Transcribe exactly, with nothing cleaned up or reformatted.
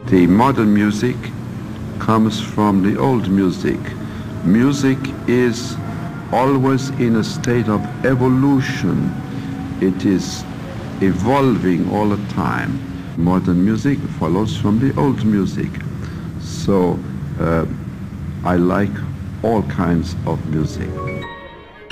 The modern music comes from the old music. Music is always in a state of evolution. It is evolving all the time. Modern music follows from the old music. So uh, I like all kinds of music.